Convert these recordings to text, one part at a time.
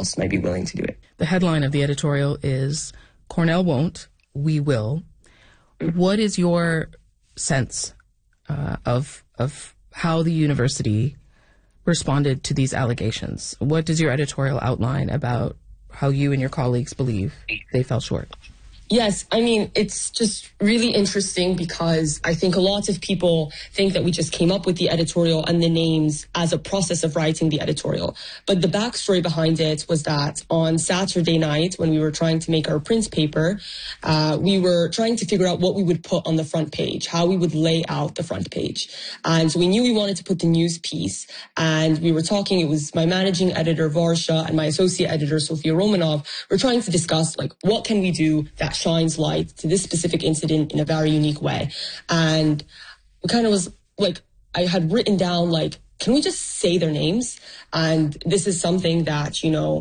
else might be willing to do it. The headline of the editorial is "Cornell Won't, We Will." What is your sense of how the university responded to these allegations? What does your editorial outline about how you and your colleagues believe they fell short? Yes, I mean, it's just really interesting because I think a lot of people think that we just came up with the editorial and the names as a process of writing the editorial. But the backstory behind it was that on Saturday night, when we were trying to make our print paper, we were trying to figure out what we would put on the front page, how we would lay out the front page. And so we knew we wanted to put the news piece. And we were talking, it was my managing editor, Varsha, and my associate editor, Sofia Romanov. We're trying to discuss, like, what can we do that shines light to this specific incident in a very unique way. And it kind of was like, I had written down, like, can we just say their names? And this is something that,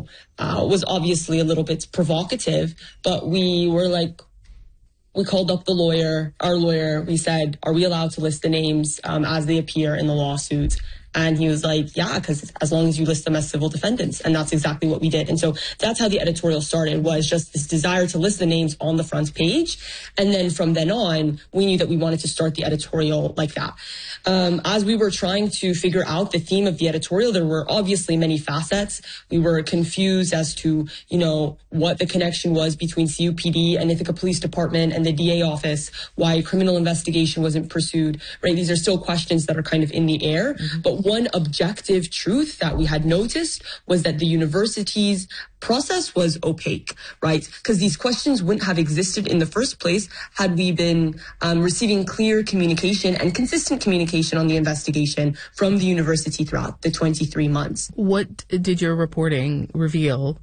was obviously a little bit provocative, but we were like, we called up our lawyer. We said, are we allowed to list the names as they appear in the lawsuit? And he was like, yeah, because as long as you list them as civil defendants. And that's exactly what we did. And so that's how the editorial started, was just this desire to list the names on the front page. And then from then on, we knew that we wanted to start the editorial like that. As we were trying to figure out the theme of the editorial, there were obviously many facets. We were confused as to, what the connection was between CUPD and Ithaca Police Department and the DA office, why criminal investigation wasn't pursued, right? These are still questions that are kind of in the air. Mm-hmm. But one objective truth that we had noticed was that the university's process was opaque, right? Because these questions wouldn't have existed in the first place had we been receiving clear communication and consistent communication on the investigation from the university throughout the 23 months. What did your reporting reveal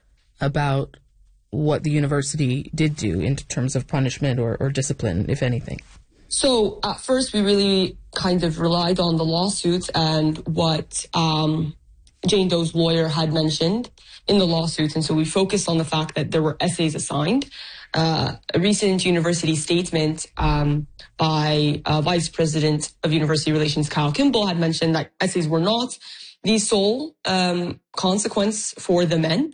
about what the university did do in terms of punishment or discipline, if anything? So at first, we really kind of relied on the lawsuits and what Jane Doe's lawyer had mentioned in the lawsuits. And so we focused on the fact that there were essays assigned. A recent university statement by Vice President of University Relations, Kyle Kimball, had mentioned that essays were not the sole consequence for the men.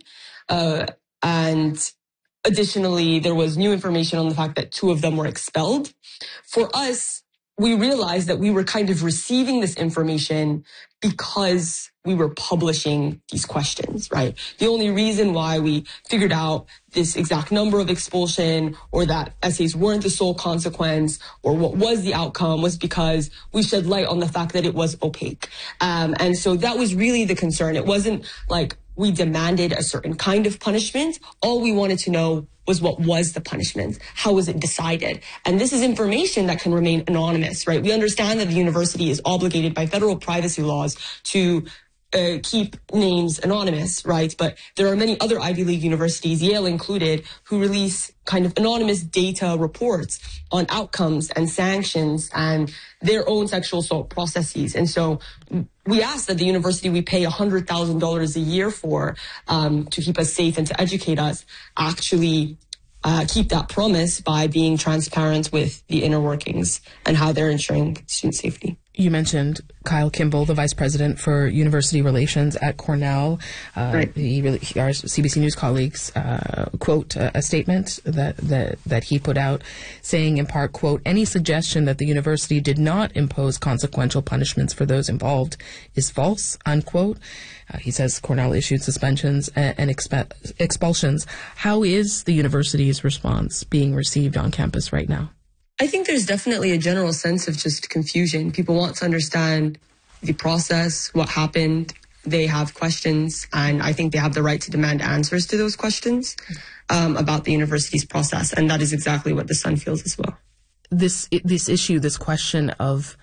And additionally, there was new information on the fact that 2 of them were expelled. For us, we realized that we were kind of receiving this information because we were publishing these questions, right? The only reason why we figured out this exact number of expulsion or that essays weren't the sole consequence or what was the outcome was because we shed light on the fact that it was opaque. And so that was really the concern. It wasn't like we demanded a certain kind of punishment. All we wanted to know was what was the punishment? How was it decided? And this is information that can remain anonymous, right? We understand that the university is obligated by federal privacy laws to keep names anonymous, right? But there are many other Ivy League universities, Yale included, who release kind of anonymous data reports on outcomes and sanctions and their own sexual assault processes. And so we asked that the university we pay $100,000 a year for to keep us safe and to educate us actually keep that promise by being transparent with the inner workings and how they're ensuring student safety. You mentioned Kyle Kimball, the vice president for university relations at Cornell. Right. Our CBC News colleagues quote a statement that he put out saying in part, quote, "Any suggestion that the university did not impose consequential punishments for those involved is false," unquote. He says Cornell issued suspensions and expulsions. How is the university's response being received on campus right now? I think there's definitely a general sense of just confusion. People want to understand the process, what happened. They have questions, and I think they have the right to demand answers to those questions about the university's process. And that is exactly what the Sun feels as well. This issue, this question of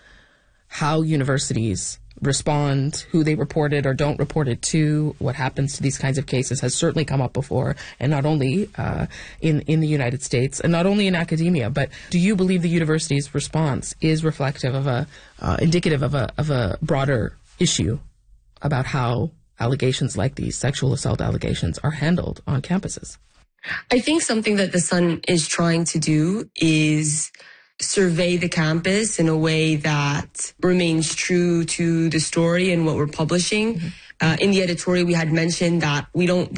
how universities respond, who they report it or don't report it to, what happens to these kinds of cases has certainly come up before, and not only in the United States, and not only in academia. But do you believe the university's response is reflective of indicative of a broader issue about how allegations like these, sexual assault allegations, are handled on campuses? I think something that the Sun is trying to do is survey the campus in a way that remains true to the story and what we're publishing. Mm-hmm. In the editorial, we had mentioned that we don't